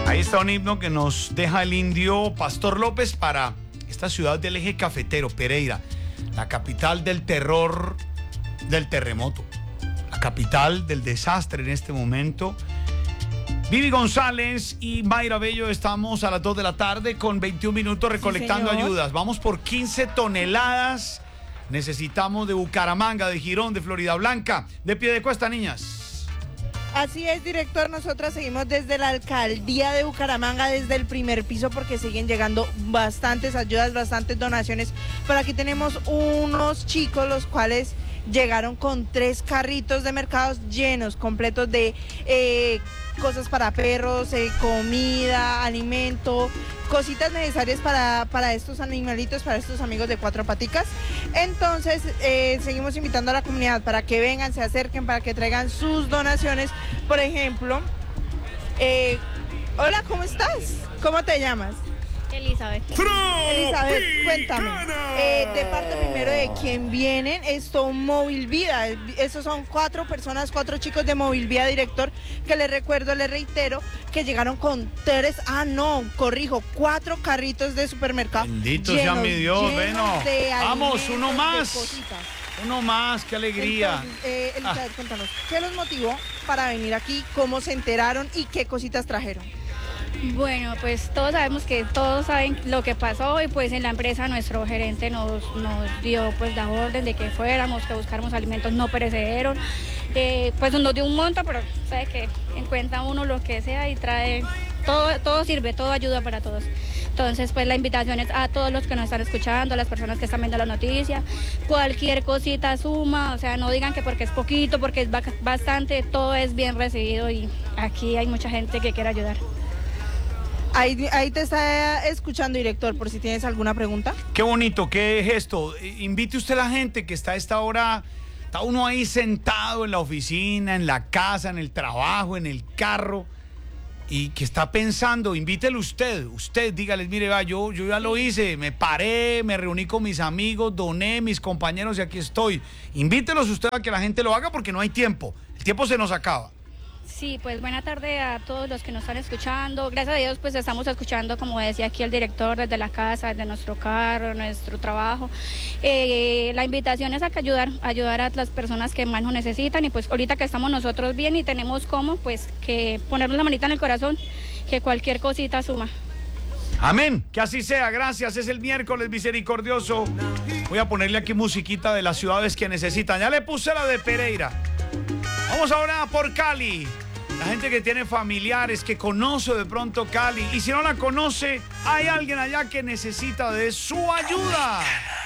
Ahí está un himno que nos deja el indio Pastor López para esta ciudad del eje cafetero, Pereira, la capital del terror del terremoto, la capital del desastre en este momento. Vivi González y Mayra Bello estamos a las 2 de la tarde con 21 minutos recolectando ayudas. Vamos por 15 toneladas. Necesitamos de Bucaramanga, de Girón, de Florida Blanca. De Piedecuesta, niñas. Así es, director. Nosotras seguimos desde la alcaldía de Bucaramanga, desde el primer piso, porque siguen llegando bastantes ayudas, bastantes donaciones. Por aquí tenemos unos chicos, los cuales llegaron con 3 carritos de mercados llenos, completos de cosas para perros, comida, alimento, cositas necesarias para estos animalitos, para estos amigos de 4 paticas. Entonces, seguimos invitando a la comunidad para que vengan, se acerquen, para que traigan sus donaciones. Por ejemplo, hola, ¿cómo estás? ¿Cómo te llamas? Elizabeth. Elizabeth, cuéntame, de parte primero de quién vienen, esto Móvil Vida, estos son 4 personas, 4 chicos de Móvil Vida, director, que les recuerdo, les reitero, que llegaron con 4 carritos de supermercado. Bendito sea mi Dios, bueno, vamos, uno más. Uno más, qué alegría. Entonces, Elizabeth, cuéntanos, ¿qué los motivó para venir aquí? ¿Cómo se enteraron y qué cositas trajeron? Bueno, pues todos sabemos que todos saben lo que pasó y pues en la empresa nuestro gerente nos dio pues la orden de que fuéramos, que buscáramos alimentos no perecederos. Pues nos dio un monto, pero sabe que encuentra uno lo que sea y trae, todo sirve, todo ayuda para todos. Entonces pues la invitación es a todos los que nos están escuchando, a las personas que están viendo la noticia, cualquier cosita suma, o sea, no digan que porque es poquito, porque es bastante, todo es bien recibido y aquí hay mucha gente que quiere ayudar. Ahí te está escuchando, director, por si tienes alguna pregunta. Qué bonito, qué gesto. Invite usted a la gente que está a esta hora, está uno ahí sentado en la oficina, en la casa, en el trabajo, en el carro, y que está pensando, invítelo usted, dígales, mire, va, yo ya lo hice, me paré, me reuní con mis amigos, doné, mis compañeros y aquí estoy. Invítelos usted a que la gente lo haga porque no hay tiempo, el tiempo se nos acaba. Sí, pues buena tarde a todos los que nos están escuchando. Gracias a Dios, pues estamos escuchando, como decía aquí el director, desde la casa, desde nuestro carro, nuestro trabajo. La invitación es a que ayudar a las personas que más nos necesitan y pues ahorita que estamos nosotros bien y tenemos cómo, pues que ponernos la manita en el corazón, que cualquier cosita suma. Amén, que así sea, gracias, es el miércoles misericordioso. Voy a ponerle aquí musiquita de las ciudades que necesitan. Ya le puse la de Pereira. Vamos ahora por Cali. La gente que tiene familiares, que conoce de pronto Cali. Y si no la conoce, hay alguien allá que necesita de su ayuda.